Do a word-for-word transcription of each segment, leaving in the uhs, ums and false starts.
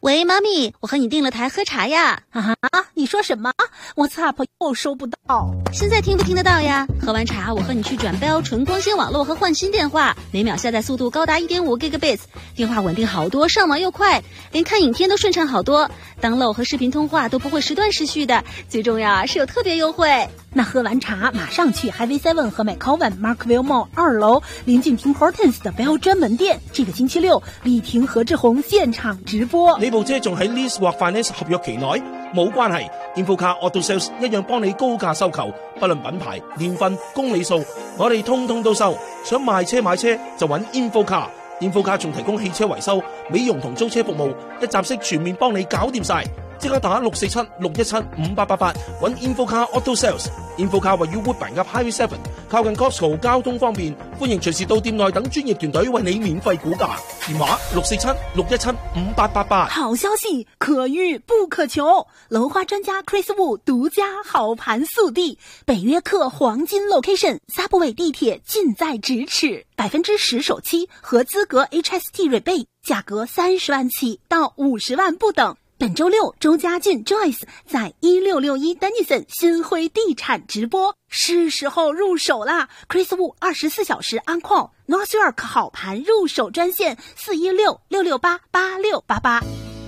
喂，妈咪，我和你订了台喝茶呀。 啊，你说什么 ？WhatsApp 又收不到。 现在听不听得到呀？喝完茶，我和你去转标纯光纤网络和换新电话，每秒下载速度高达 一点五 gigabits， 电话稳定好多，上网又快，连看影片都顺畅好多， download 和视频通话都不会时断时续的，最重要啊是有特别优惠。 那喝完茶马上去 Highway seven 和 McCowan Markville Mall 二樓臨近 Tim Hortons 的標專門店，這個星期六李婷何志宏現場直播。 呢部車仲喺 lease 或 finance 合約期內，冇關係 ，InfoCar Auto Sales 一樣幫你高價收購，不論品牌、年份、公里數，我哋通通都收。想賣車買車就揾 InfoCar，InfoCar 仲提供汽車維修、美容同租車服務，一站式全面幫你搞掂晒。即刻打六四七六一七五八八八揾 InfoCar Auto Sales。InfoCar 位於 Woodbine 及 Highway seven， 靠近 Costco， 交通方便，歡迎隨時到店內等專業團隊為你免費估價。電話六四七六一七五八八八。 好消息，可遇不可求，樓花專家 Chris Wu 獨家好盤速遞，北約克黃金 location， Subway 地鐵近在咫尺，百分之十首期和資格 H S T rebate， 價格三十萬起到五十萬不等。本周六，周家俊 Joyce 在一六六一 Dennison 新輝地產直播，是時候入手啦 ！Chris Wu 二十四小時 on call， North York 好盤入手專線四一六六六八八六八八。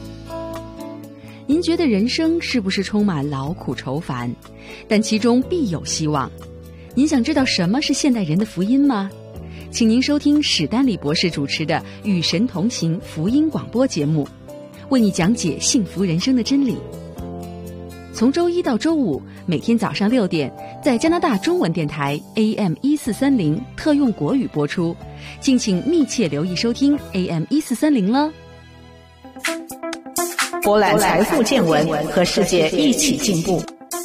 您覺得人生是不是充滿勞苦愁煩？但其中必有希望。您想知道什麼是現代人的福音嗎？請您收聽史丹利博士主持的《與神同行》福音廣播節目。為你講解幸福人生的真理。從周一到周五，每天早上六點，在加拿大中文電台 A M 一四三零特用國語播出，敬請密切留意收聽 A M 一四三零了。 博覽財富見聞，和世界一起進步。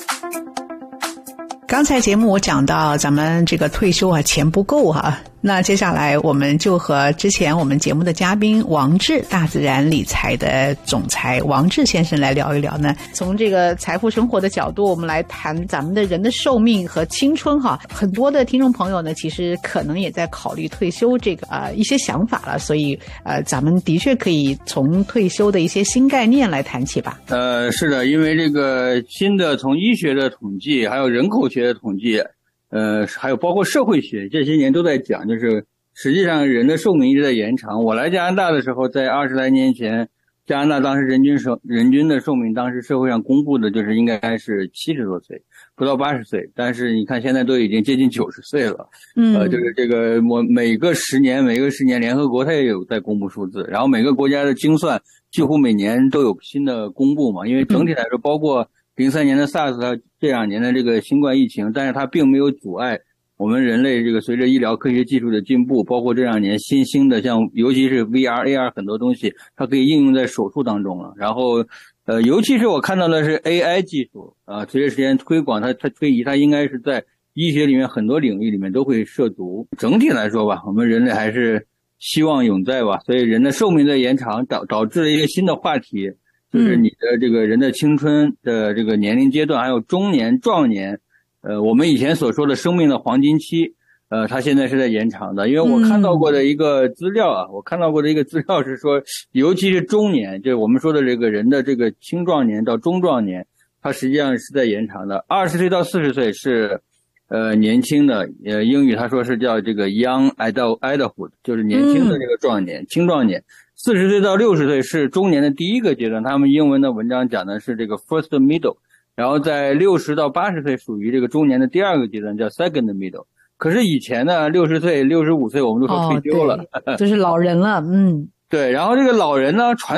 剛才節目我講到咱們這個退休啊，錢不夠啊。那接下來我們就和之前我們節目的嘉賓王志，大自然理財的總裁王志先生來聊一聊呢。從這個財富生活的角度，我們來談咱們的人的壽命和青春哈。很多的聽眾朋友呢，其實可能也在考慮退休這個啊、呃、一些想法了，所以呃咱們的確可以從退休的一些新概念來談起吧。 呃是的，因為這個新的從醫學的統計，還有人口學的統計，呃，還有包括社會學，這些年都在講，就是實際上人的壽命一直在延長。我來加拿大的時候，在二十來年前，加拿大當時人均壽人均的壽命，當時社會上公布的就是應該是七十多歲，不到八十歲。但是你看現在都已經接近九十歲了。嗯，呃，就是這個我每個十年每個十年聯合國它也有在公布數字，然後每個國家的精算幾乎每年都有新的公布嘛，因為整體來說包括零三年的 SARS 和這兩年的這個新冠疫情，但是它並沒有阻礙我們人類這個隨着醫療科學技術的進步，包括這兩年新興的像尤其是 V R A R 很多東西它可以應用在手術當中了。然後呃，尤其是我看到的是 A I 技術啊，隨着時間推廣它它推移，它應該是在醫學裡面很多領域裡面都會涉足。整體來說吧，我們人類還是希望永在吧，所以人的壽命在延長，導導致了一個新的話題，就是你的這個人的青春的這個年齡階段，還有中年、壯年，呃，我們以前所說的生命的黃金期，呃，它現在是在延長的。因為我看到過的一個資料啊，我看到過的一個資料是說，尤其是中年，就是我們說的這個人的這個青壯年到中壯年，它實際上是在延長的。二十歲到四十歲是呃年輕的，呃，英語他說是叫這個 young adulthood， 就是年輕的這個壯年、青壯年。四十歲到六十歲是中年的第一個階段，他們英文的文章講的是這個 first middle， 然後在六十到八十歲屬於這個中年的第二個階段，叫 second middle。可是以前呢，六十歲、六十五歲我們都說退休了， 哦，就是老人了，嗯， 對。然後這個老人呢，傳